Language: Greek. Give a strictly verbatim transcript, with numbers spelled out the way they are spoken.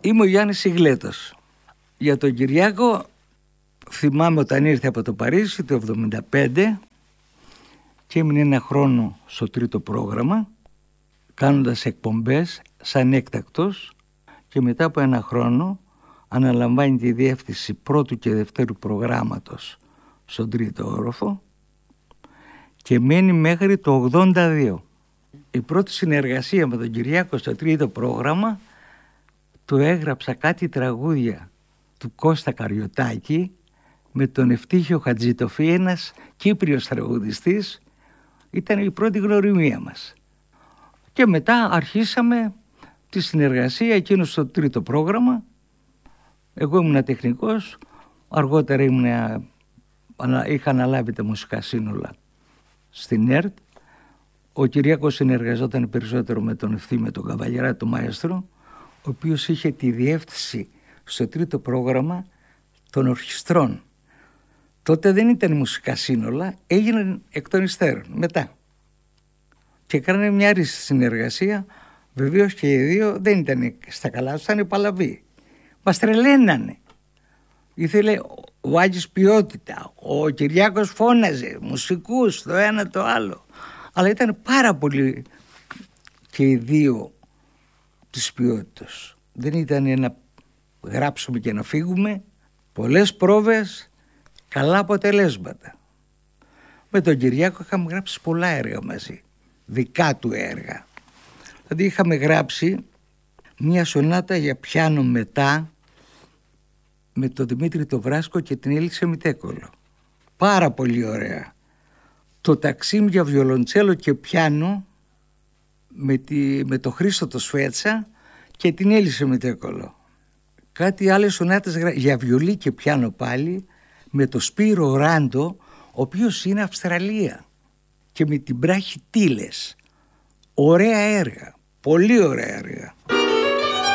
Είμαι ο Γιάννης Ιγλέτος. Για τον Κυριάκο θυμάμαι όταν ήρθε από το Παρίσι το εβδομήντα πέντε και έμεινε ένα χρόνο στο τρίτο πρόγραμμα κάνοντας εκπομπές σαν έκτακτος και μετά από ένα χρόνο αναλαμβάνει τη διεύθυνση πρώτου και δευτέρου προγράμματος στον τρίτο όροφο και μένει μέχρι το ογδόντα δύο. Η πρώτη συνεργασία με τον Κυριάκο στο τρίτο πρόγραμμα του έγραψα κάτι τραγούδια του Κώστα Καριωτάκη με τον Ευτύχιο Χατζητοφή, ένας Κύπριος τραγουδιστής. Ήταν η πρώτη γνωριμία μας. Και μετά αρχίσαμε τη συνεργασία εκείνο στο τρίτο πρόγραμμα. Εγώ ήμουν τεχνικός, αργότερα ήμουνα, είχα αναλάβει τα μουσικά σύνολα στην ΕΡΤ. Ο Κυριάκος συνεργαζόταν περισσότερο με τον Ευθύ, με τον Καβαλιέρα, τον Μαέστρο, ο οποίος είχε τη διεύθυνση στο τρίτο πρόγραμμα των ορχιστρών. Τότε δεν ήταν μουσικά σύνολα, έγιναν εκ των υστέρων, μετά. Και κάνανε μια άριστη συνεργασία, βεβαίως και οι δύο δεν ήταν στα καλά, ήταν παλαβοί. Μας τρελαίνανε. Ήθελε ο Άγγις ποιότητα, ο Κυριάκος φώναζε, μουσικούς, το ένα το άλλο. Αλλά ήταν πάρα πολύ και οι δύο της ποιότητας. Δεν ήταν ένα γράψουμε και να φύγουμε, πολλές πρόβες, καλά αποτελέσματα. Με τον Κυριάκο είχαμε γράψει πολλά έργα μαζί, δικά του έργα. Δηλαδή είχαμε γράψει μια σονάτα για πιάνο μετά με τον Δημήτρη το Βράσκο και την Έλη Σεμιτέκολο. Πάρα πολύ ωραία. Το Ταξίμ για βιολοντσέλο και πιάνο με, τη, με το Χρήστο το Σφέτσα και την Έλη Σεμιτέκολο. Κάτι άλλες σονάτες για βιολί και πιάνο πάλι με το Σπύρο Ράντο, ο οποίος είναι Αυστραλία, και με την Μπράχη Τίλες. Ωραία έργα, πολύ ωραία έργα.